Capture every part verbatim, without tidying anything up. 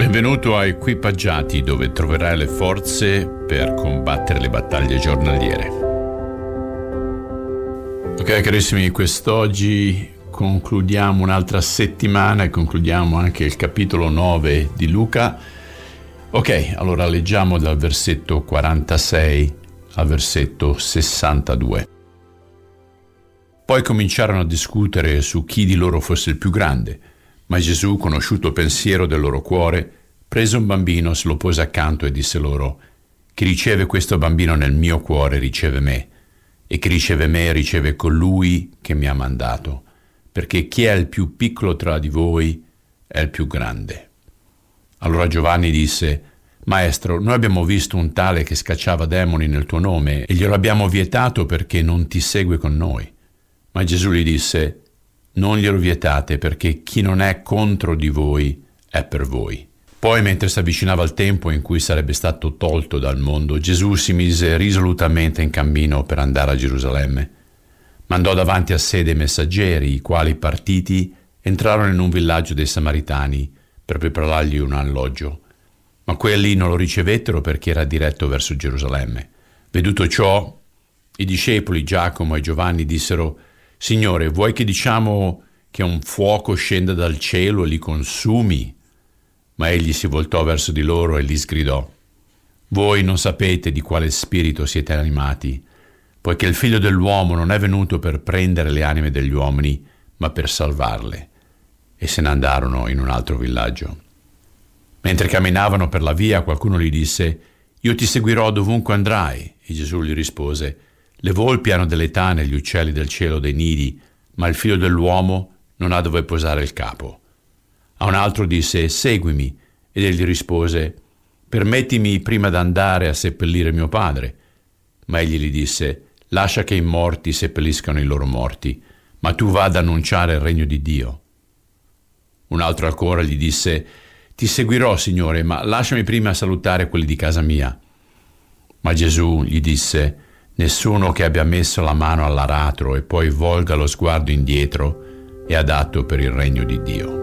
Benvenuto a Equipaggiati, dove troverai le forze per combattere le battaglie giornaliere. Ok, carissimi, quest'oggi concludiamo un'altra settimana e concludiamo anche il capitolo nove di Luca. Ok, allora leggiamo dal versetto quarantasei al versetto sessantadue. Poi cominciarono a discutere su chi di loro fosse il più grande. Ma Gesù, conosciuto il pensiero del loro cuore, prese un bambino, se lo pose accanto e disse loro: chi riceve questo bambino nel mio cuore riceve me, e chi riceve me riceve colui che mi ha mandato, perché chi è il più piccolo tra di voi è il più grande. Allora Giovanni disse: Maestro, noi abbiamo visto un tale che scacciava demoni nel tuo nome e glielo abbiamo vietato perché non ti segue con noi. Ma Gesù gli disse: non glielo vietate, perché chi non è contro di voi è per voi. Poi, mentre si avvicinava il tempo in cui sarebbe stato tolto dal mondo, Gesù si mise risolutamente in cammino per andare a Gerusalemme. Mandò davanti a sé dei messaggeri, i quali, partiti, entrarono in un villaggio dei Samaritani per preparargli un alloggio. Ma quelli non lo ricevettero perché era diretto verso Gerusalemme. Veduto ciò, i discepoli Giacomo e Giovanni dissero: Signore, vuoi che diciamo che un fuoco scenda dal cielo e li consumi? Ma egli si voltò verso di loro e li sgridò: voi non sapete di quale spirito siete animati, poiché il Figlio dell'uomo non è venuto per prendere le anime degli uomini, ma per salvarle. E se ne andarono in un altro villaggio. Mentre camminavano per la via, qualcuno gli disse: io ti seguirò dovunque andrai. E Gesù gli rispose: le volpi hanno delle tane, gli uccelli del cielo dei nidi, ma il Figlio dell'uomo non ha dove posare il capo. A un altro disse: seguimi. Ed egli rispose: permettimi prima d'andare a seppellire mio padre. Ma egli gli disse: lascia che i morti seppelliscano i loro morti, ma tu va ad annunciare il regno di Dio. Un altro ancora gli disse: ti seguirò, Signore, ma lasciami prima salutare quelli di casa mia. Ma Gesù gli disse: nessuno che abbia messo la mano all'aratro e poi volga lo sguardo indietro è adatto per il regno di Dio.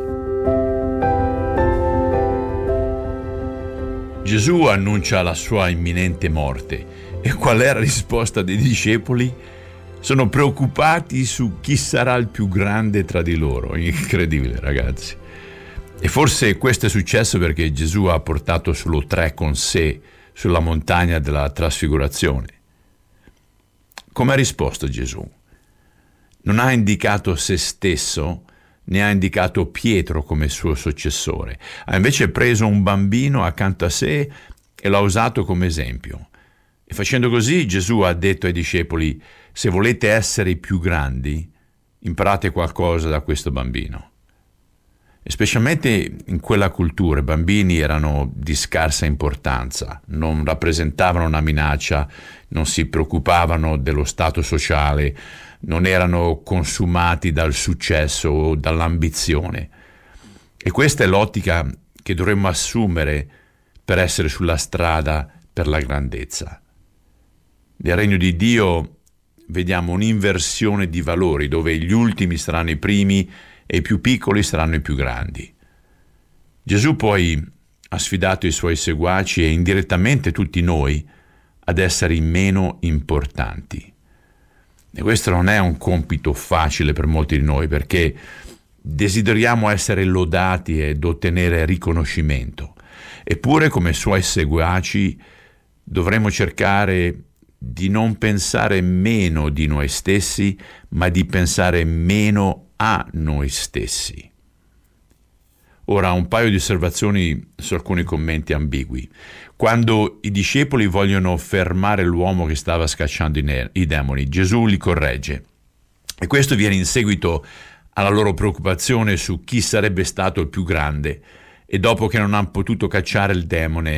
Gesù annuncia la sua imminente morte. E qual è la risposta dei discepoli? Sono preoccupati su chi sarà il più grande tra di loro. Incredibile, ragazzi. E forse questo è successo perché Gesù ha portato solo tre con sé sulla montagna della trasfigurazione. Come ha risposto Gesù? Non ha indicato se stesso, né ha indicato Pietro come suo successore. Ha invece preso un bambino accanto a sé e l'ha usato come esempio. E facendo così Gesù ha detto ai discepoli: se volete essere i più grandi, imparate qualcosa da questo bambino. E specialmente in quella cultura i bambini erano di scarsa importanza, non rappresentavano una minaccia, non si preoccupavano dello stato sociale, non erano consumati dal successo o dall'ambizione. E questa è l'ottica che dovremmo assumere per essere sulla strada per la grandezza. Nel regno di Dio vediamo un'inversione di valori, dove gli ultimi saranno i primi e i più piccoli saranno i più grandi. Gesù poi ha sfidato i suoi seguaci e indirettamente tutti noi ad essere i meno importanti. E questo non è un compito facile per molti di noi, perché desideriamo essere lodati ed ottenere riconoscimento. Eppure, come suoi seguaci, dovremmo cercare di non pensare meno di noi stessi, ma di pensare meno a noi stessi. Ora, un paio di osservazioni su alcuni commenti ambigui. Quando i discepoli vogliono fermare l'uomo che stava scacciando i, ne- i demoni, Gesù li corregge. E questo viene in seguito alla loro preoccupazione su chi sarebbe stato il più grande. E dopo che non hanno potuto cacciare il demone,